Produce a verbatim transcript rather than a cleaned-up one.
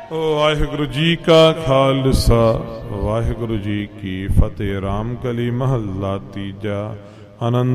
ਵਾਹਿਗੁਰੂ ਜੀ ਕਾ ਖਾਲਸਾ ਵਾਹਿਗੁਰੂ ਜੀ ਕੀ ਫਤਿਹ। ਰਾਮ ਕਲੀ ਮਹੱਲਾ ਤੀਜਾ। ਆਨੰਦ